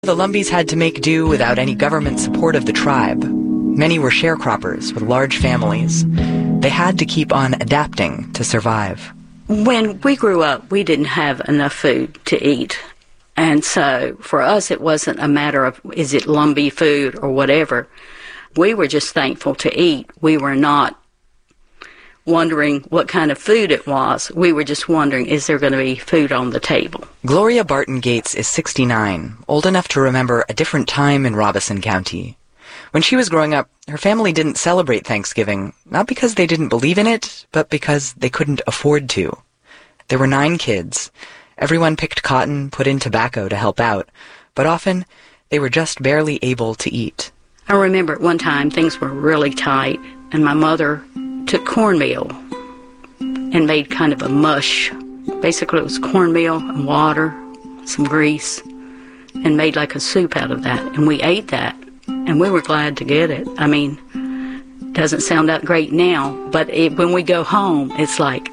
The Lumbees had to make do without any government support of the tribe. Many were sharecroppers with large families. They had to keep on adapting to survive. When we grew up, we didn't have enough food to eat. And so for us, it wasn't a matter of, is it Lumbee food or whatever. We were just thankful to eat. We were not wondering what kind of food it was. We were just wondering, is there going to be food on the table? Gloria Barton Gates is 69, old enough to remember a different time in Robeson County. When she was growing up, her family didn't celebrate Thanksgiving, not because they didn't believe in it, but because they couldn't afford to. There were 9 kids. Everyone picked cotton, put in tobacco to help out, but often they were just barely able to eat. I remember at one time things were really tight, and my mother took cornmeal and made kind of a mush. Basically, it was cornmeal and water, some grease, and made like a soup out of that. And we ate that, and we were glad to get it. I mean, it doesn't sound that great now, but when we go home, it's like,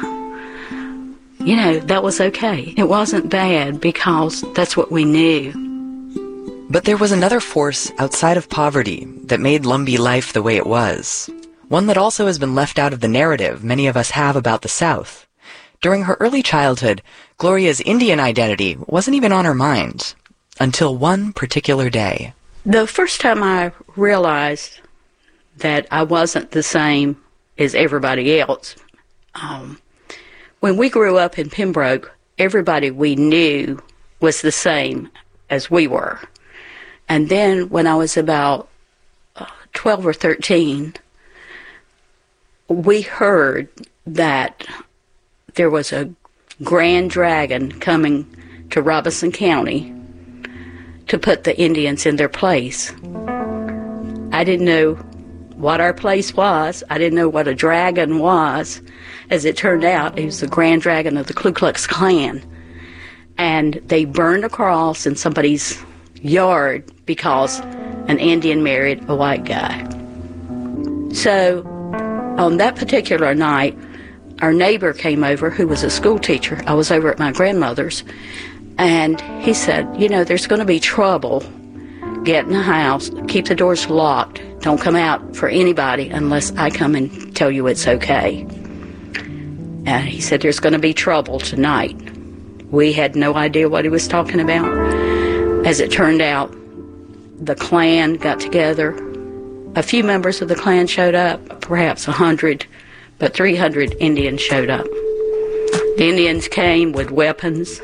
that was okay. It wasn't bad because that's what we knew. But there was another force outside of poverty that made Lumbee life the way it was. One that also has been left out of the narrative many of us have about the South. During her early childhood, Gloria's Indian identity wasn't even on her mind, until one particular day. The first time I realized that I wasn't the same as everybody else, when we grew up in Pembroke, everybody we knew was the same as we were. And then when I was about 12 or 13, we heard that there was a grand dragon coming to Robeson County to put the Indians in their place. I didn't know what our place was. I didn't know what a dragon was. As it turned out, it was the grand dragon of the Ku Klux Klan. And they burned a cross in somebody's yard because an Indian married a white guy. So on that particular night, our neighbor came over who was a school teacher. I was over at my grandmother's, and he said, there's going to be trouble. Get in the house, keep the doors locked, don't come out for anybody unless I come and tell you it's okay. And he said, there's going to be trouble tonight. We had no idea what he was talking about. As it turned out, the Klan got together. A few members of the Klan showed up, perhaps 100, but 300 Indians showed up. The Indians came with weapons.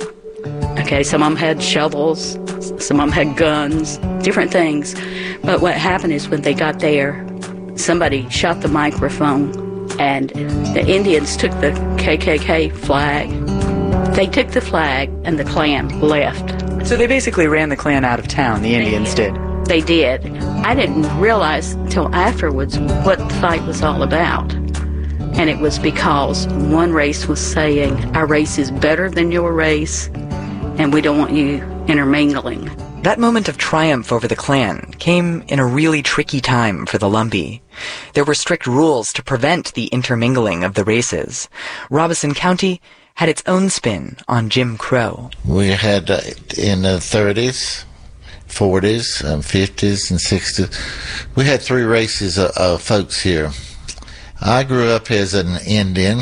Okay, some of them had shovels, some of them had guns, different things. But what happened is when they got there, somebody shot the microphone, and the Indians took the KKK flag. They took the flag, and the Klan left. So they basically ran the Klan out of town, the Indians did. They did. I didn't realize until afterwards what the fight was all about. And it was because one race was saying, our race is better than your race, and we don't want you intermingling. That moment of triumph over the Klan came in a really tricky time for the Lumbee. There were strict rules to prevent the intermingling of the races. Robeson County had its own spin on Jim Crow. We had in the 30s, 40s, 50s, and 60s, we had 3 races of folks here. I grew up as an Indian,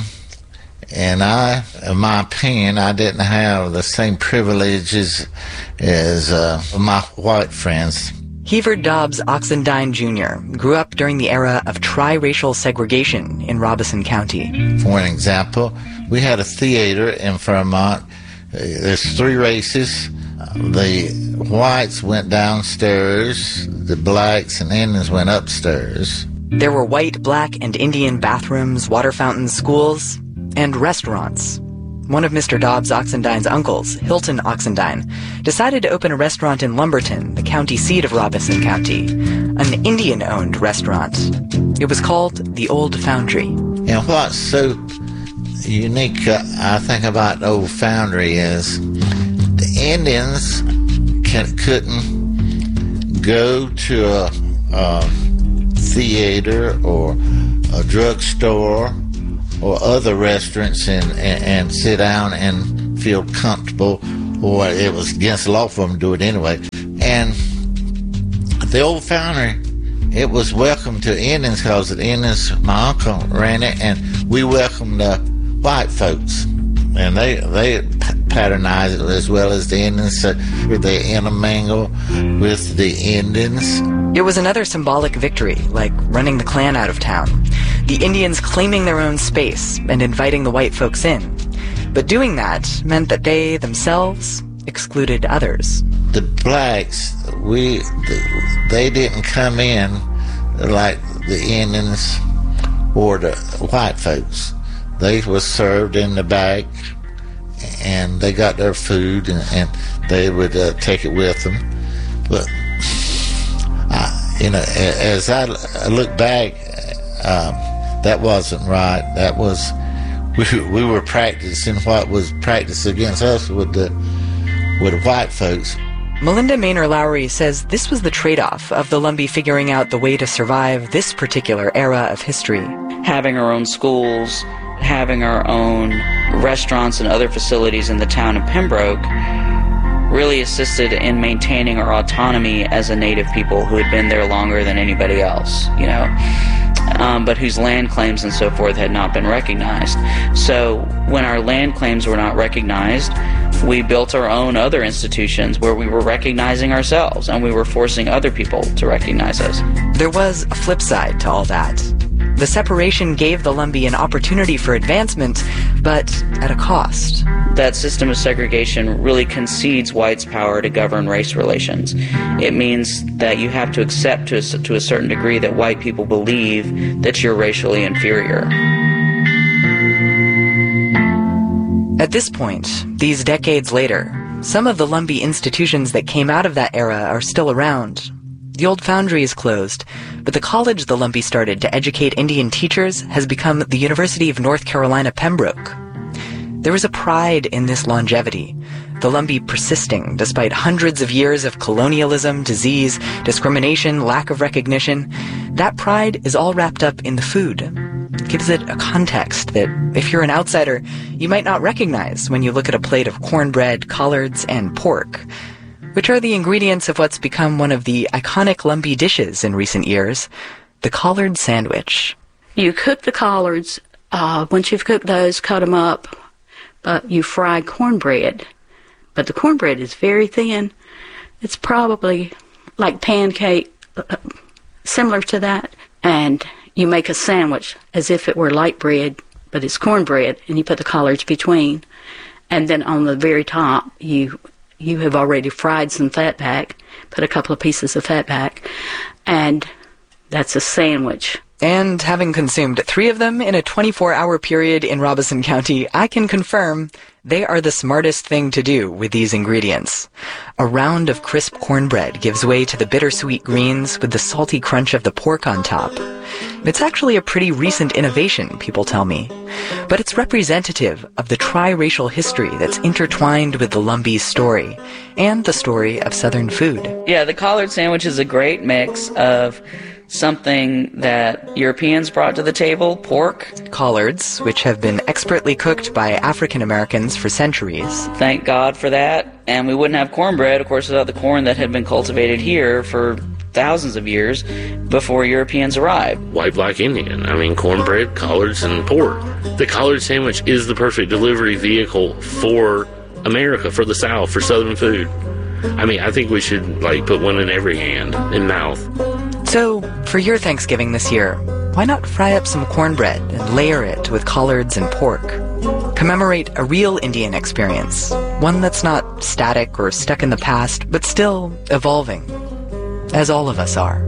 and in my opinion, I didn't have the same privileges as my white friends. Hever Dobbs Oxendine Jr. grew up during the era of tri-racial segregation in Robeson County. For an example, we had a theater in Fairmont. There's 3 races. The whites went downstairs, the blacks and Indians went upstairs. There were white, black, and Indian bathrooms, water fountains, schools, and restaurants. One of Mr. Dobbs Oxendine's uncles, Hilton Oxendine, decided to open a restaurant in Lumberton, the county seat of Robeson County, an Indian-owned restaurant. It was called the Old Foundry. And what's so unique, I think, about Old Foundry is the Indians couldn't go to a theater or a drugstore or other restaurants and sit down and feel comfortable or it was against the law for them to do it anyway. And the old foundry, it was welcome to Indians because the Indians, my uncle ran it, and we welcomed the white folks. And they patronized it as well as the Indians. So they intermingle with the Indians. It was another symbolic victory, like running the Klan out of town. The Indians claiming their own space and inviting the white folks in. But doing that meant that they themselves excluded others. The blacks, they didn't come in like the Indians or the white folks. They were served in the back, and they got their food, and they would take it with them. But as I look back, that wasn't right. That was we were practicing what was practiced against us with the white folks. Melinda Maynor Lowery says this was the trade-off of the Lumbee figuring out the way to survive this particular era of history. Having our own schools, having our own restaurants and other facilities in the town of Pembroke really assisted in maintaining our autonomy as a native people who had been there longer than anybody else, but whose land claims and so forth had not been recognized. So when our land claims were not recognized, we built our own other institutions where we were recognizing ourselves, and we were forcing other people to recognize us. There was a flip side to all that. The separation gave the Lumbee an opportunity for advancement, but at a cost. That system of segregation really concedes whites' power to govern race relations. It means that you have to accept to a certain degree that white people believe that you're racially inferior. At this point, these decades later, some of the Lumbee institutions that came out of that era are still around. The old foundry is closed, but the college the Lumbee started to educate Indian teachers has become the University of North Carolina, Pembroke. There is a pride in this longevity, the Lumbee persisting despite hundreds of years of colonialism, disease, discrimination, lack of recognition. That pride is all wrapped up in the food. It gives it a context that, if you're an outsider, you might not recognize when you look at a plate of cornbread, collards, and pork, which are the ingredients of what's become one of the iconic Lumbee dishes in recent years, the collard sandwich. You cook the collards. Once you've cooked those, cut them up. But you fry cornbread. But the cornbread is very thin. It's probably like pancake, similar to that. And you make a sandwich as if it were light bread, but it's cornbread, and you put the collards between. And then on the very top, you have already fried some fat back, put a couple of pieces of fat back, and that's a sandwich. And having consumed 3 of them in a 24-hour period in Robeson County, I can confirm they are the smartest thing to do with these ingredients. A round of crisp cornbread gives way to the bittersweet greens with the salty crunch of the pork on top. It's actually a pretty recent innovation, people tell me, but it's representative of the tri-racial history that's intertwined with the Lumbee's story and the story of Southern food. Yeah, the collard sandwich is a great mix of something that Europeans brought to the table, pork. Collards, which have been expertly cooked by African Americans for centuries. Thank God for that. And we wouldn't have cornbread, of course, without the corn that had been cultivated here for thousands of years before Europeans arrived. White Black Indian. I mean, cornbread, collards, and pork. The collard sandwich is the perfect delivery vehicle for America, for the South, for Southern food. I mean, I think we should, put one in every hand and mouth. So, for your Thanksgiving this year, why not fry up some cornbread and layer it with collards and pork? Commemorate a real Indian experience, one that's not static or stuck in the past, but still evolving, as all of us are.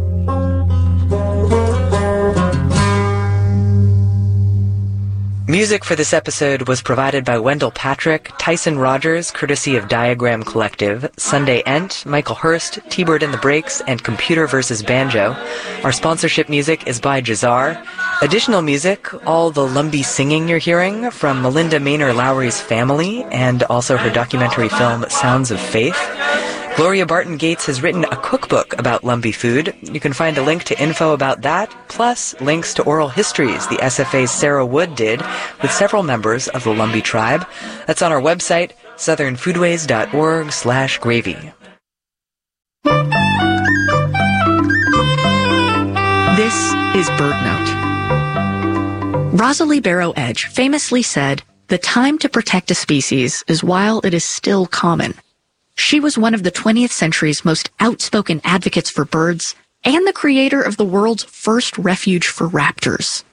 Music for this episode was provided by Wendell Patrick, Tyson Rogers, courtesy of Diagram Collective, Sunday Ent, Michael Hurst, T-Bird and the Breaks, and Computer vs. Banjo. Our sponsorship music is by Jazar. Additional music, all the Lumbee singing you're hearing, from Melinda Maynor Lowery's family, and also her documentary film Sounds of Faith. Gloria Barton Gates has written a cookbook about Lumbee food. You can find a link to info about that, plus links to oral histories the SFA's Sarah Wood did with several members of the Lumbee tribe. That's on our website, southernfoodways.org/gravy. This is BirdNote. Rosalie Barrow Edge famously said, "The time to protect a species is while it is still common." She was one of the 20th century's most outspoken advocates for birds and the creator of the world's first refuge for raptors.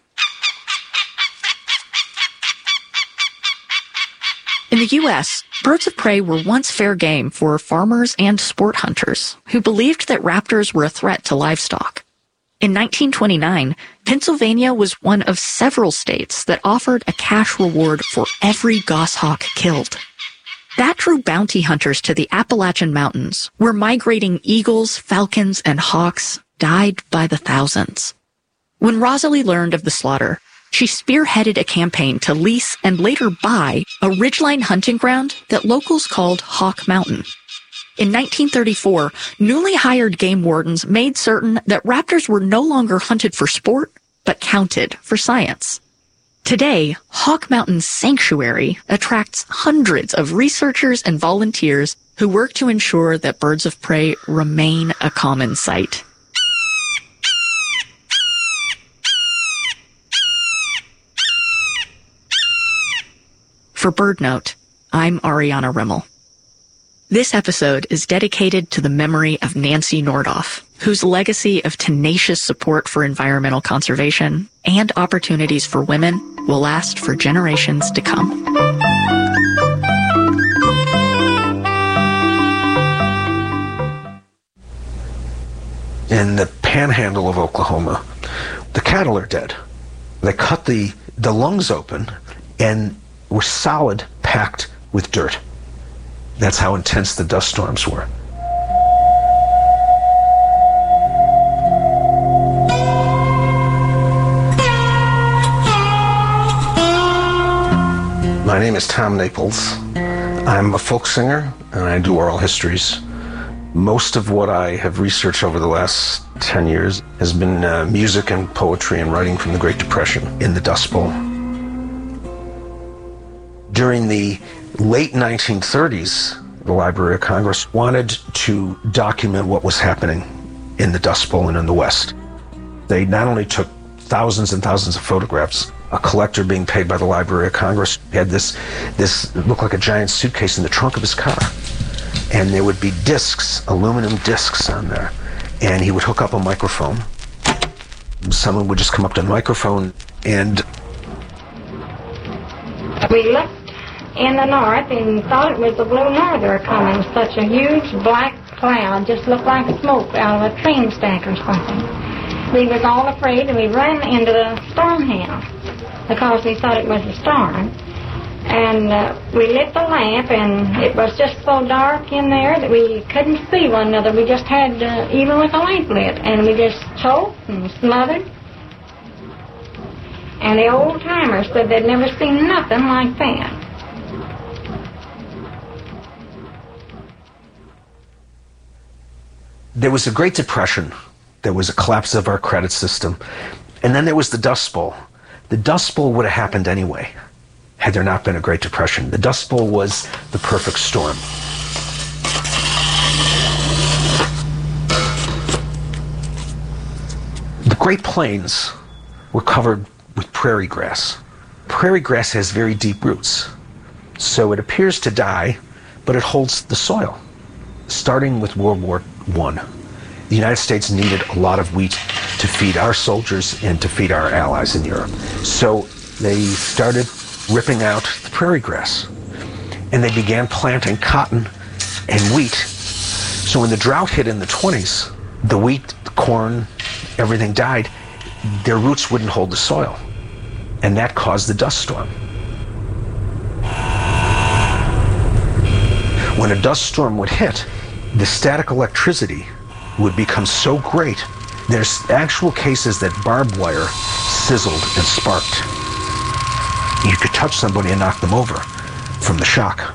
In the U.S., birds of prey were once fair game for farmers and sport hunters who believed that raptors were a threat to livestock. In 1929, Pennsylvania was one of several states that offered a cash reward for every goshawk killed. That drew bounty hunters to the Appalachian Mountains, where migrating eagles, falcons, and hawks died by the thousands. When Rosalie learned of the slaughter, she spearheaded a campaign to lease and later buy a ridgeline hunting ground that locals called Hawk Mountain. In 1934, newly hired game wardens made certain that raptors were no longer hunted for sport, but counted for science. Today, Hawk Mountain Sanctuary attracts hundreds of researchers and volunteers who work to ensure that birds of prey remain a common sight. For BirdNote, I'm Ariana Rimmel. This episode is dedicated to the memory of Nancy Nordoff, whose legacy of tenacious support for environmental conservation and opportunities for women will last for generations to come. In the panhandle of Oklahoma, the cattle are dead. They cut the lungs open and were solid, packed with dirt. That's how intense the dust storms were. My name is Tom Naples. I'm a folk singer and I do oral histories. Most of what I have researched over the last 10 years has been music and poetry and writing from the Great Depression in the Dust Bowl. During the late 1930s, the Library of Congress wanted to document what was happening in the Dust Bowl and in the West. They not only took thousands and thousands of photographs. A collector being paid by the Library of Congress had this looked like a giant suitcase in the trunk of his car. And there would be discs, aluminum discs on there. And he would hook up a microphone. Someone would just come up to the microphone and... We looked in the north and thought it was a blue norther coming. Such a huge black cloud, just looked like smoke out of a train stack or something. We was all afraid and we ran into the storm house because we thought it was a storm. And we lit the lamp and it was just so dark in there that we couldn't see one another. We just had, even with the lamp lit, and we just choked and smothered. And the old timers said they'd never seen nothing like that. There was a Great Depression. There was a collapse of our credit system. And then there was the Dust Bowl. The Dust Bowl would have happened anyway had there not been a Great Depression. The Dust Bowl was the perfect storm. The Great Plains were covered with prairie grass. Prairie grass has very deep roots, so it appears to die, but it holds the soil. Starting with World War I, the United States needed a lot of wheat to feed our soldiers and to feed our allies in Europe. So they started ripping out the prairie grass, and they began planting cotton and wheat. So when the drought hit in the 20s, the wheat, the corn, everything died. Their roots wouldn't hold the soil, and that caused the dust storm. When a dust storm would hit, the static electricity would become so great, there's actual cases that barbed wire sizzled and sparked. You could touch somebody and knock them over from the shock.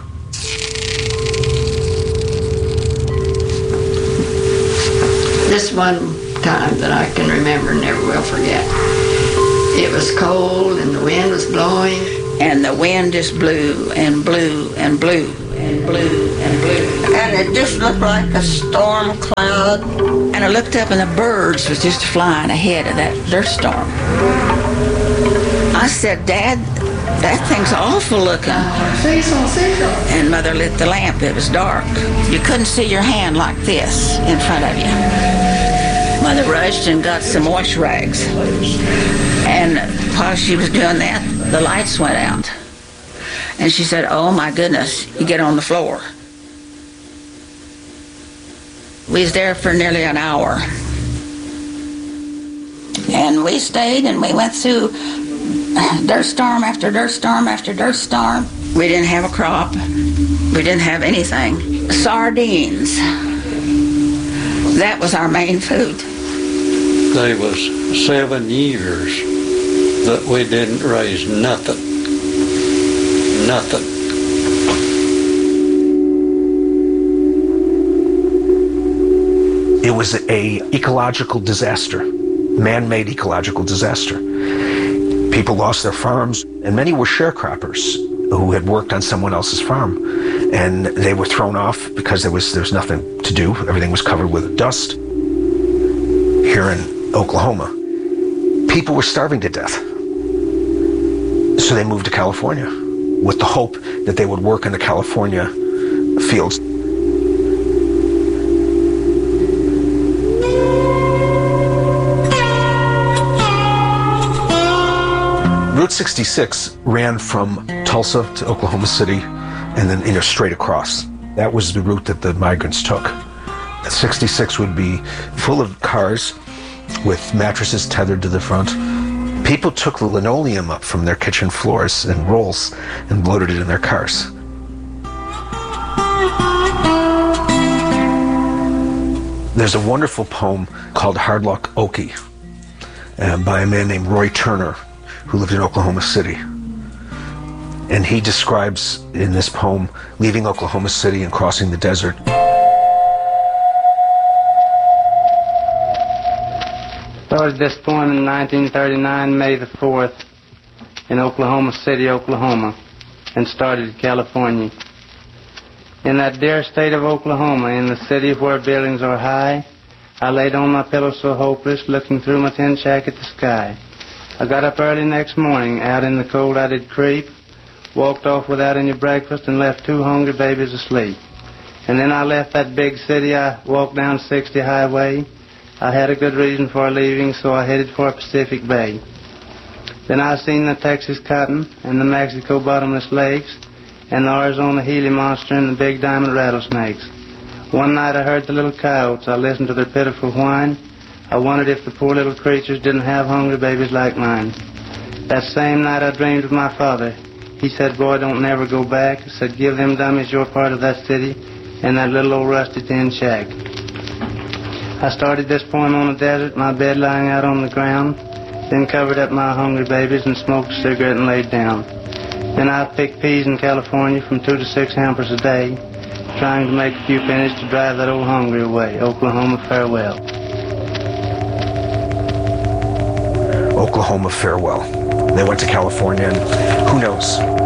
This one time that I can remember and never will forget. It was cold and the wind was blowing. And the wind just blew and blew and blew. and blue and blue. And it just looked like a storm cloud. And I looked up and the birds was just flying ahead of that dirt storm. I said, Dad, that thing's awful looking. And Mother lit the lamp. It was dark. You couldn't see your hand like this in front of you. Mother rushed and got some wash rags. And while she was doing that, the lights went out. And she said, oh my goodness, you get on the floor. We was there for nearly an hour. And we stayed and we went through dirt storm after dirt storm after dirt storm. We didn't have a crop. We didn't have anything. Sardines. That was our main food. There was 7 years that we didn't raise nothing. Nothing. It was a ecological disaster, man-made ecological disaster. People lost their farms, and many were sharecroppers who had worked on someone else's farm, and they were thrown off because there was nothing to do. Everything was covered with dust. Here in Oklahoma, people were starving to death, so they moved to California with the hope that they would work in the California fields. Route 66 ran from Tulsa to Oklahoma City and then straight across. That was the route that the migrants took. 66 would be full of cars with mattresses tethered to the front. People took the linoleum up from their kitchen floors and rolls and loaded it in their cars. There's a wonderful poem called Hard Luck Okie by a man named Roy Turner, who lived in Oklahoma City. And he describes in this poem leaving Oklahoma City and crossing the desert. Started this poem in 1939, May the 4th, in Oklahoma City, Oklahoma, and started in California. In that dear state of Oklahoma, in the city where buildings are high, I laid on my pillow so hopeless, looking through my tin shack at the sky. I got up early next morning, out in the cold I did creep, walked off without any breakfast and left 2 hungry babies asleep. And then I left that big city, I walked down 60 Highway. I had a good reason for leaving, so I headed for Pacific Bay. Then I seen the Texas cotton and the Mexico bottomless lakes and the Arizona Gila monster and the big diamond rattlesnakes. One night I heard the little coyotes. I listened to their pitiful whine. I wondered if the poor little creatures didn't have hungry babies like mine. That same night I dreamed of my father. He said, boy, don't never go back. He said, give them dummies your part of that city and that little old rusty tin shack. I started this poem on the desert, my bed lying out on the ground, then covered up my hungry babies and smoked a cigarette and laid down. Then I picked peas in California from 2 to 6 hampers a day, trying to make a few pennies to drive that old hungry away. Oklahoma, farewell. Oklahoma, farewell. They went to California, and who knows?